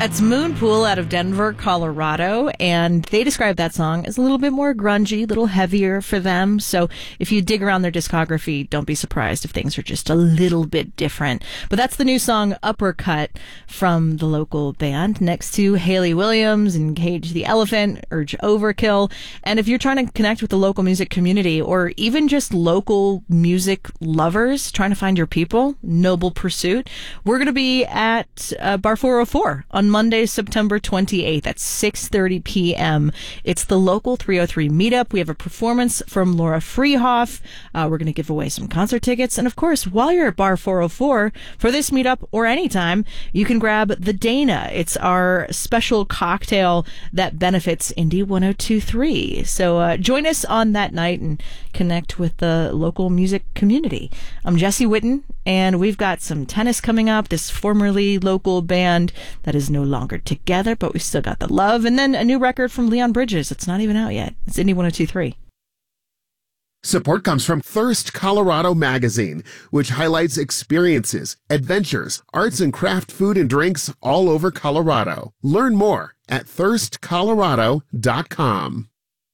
That's Moonpool out of Denver, Colorado, and they describe that song as a little bit more grungy, a little heavier for them. So if you dig around their discography, don't be surprised if things are just a little bit different. But that's the new song Uppercut from the local band, next to Hayley Williams and Cage the Elephant, Urge Overkill. And if you're trying to connect with the local music community or even just local music lovers trying to find your people, Noble Pursuit, we're going to be at Bar 404 on Monday, September 28th at 6:30 p.m. It's the local 303 meetup. We have a performance from Laura Freehoff. We're going to give away some concert tickets. And of course, while you're at Bar 404 for this meetup or anytime, you can grab the Dana. It's our special cocktail that benefits Indie 102.3. So join us on that night and connect with the local music community. I'm Jesse Witten, and we've got some tennis coming up, this formerly local band that is no longer together, but we still got the love. And then a new record from Leon Bridges. It's not even out yet. It's Indie 102.3. Support comes from Thirst Colorado Magazine, which highlights experiences, adventures, arts and craft food and drinks all over Colorado. Learn more at thirstcolorado.com.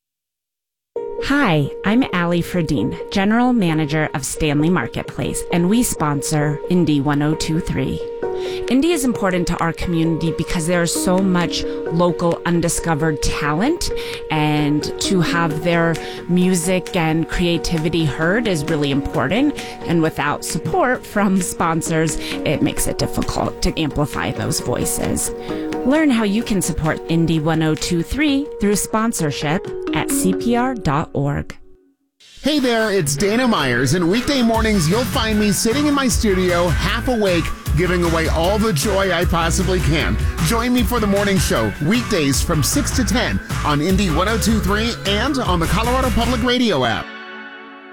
Hi, I'm Allie Ferdine, General Manager of Stanley Marketplace, and we sponsor Indie 102.3. Indie is important to our community because there is so much local undiscovered talent, and to have their music and creativity heard is really important. And without support from sponsors, it makes it difficult to amplify those voices. Learn how you can support Indie 102.3 through sponsorship at CPR.org. Hey there, it's Dana Myers, and weekday mornings you'll find me sitting in my studio, half awake, giving away all the joy I possibly can. Join me for the morning show, weekdays from 6 to 10 on Indie 102.3 and on the Colorado Public Radio app.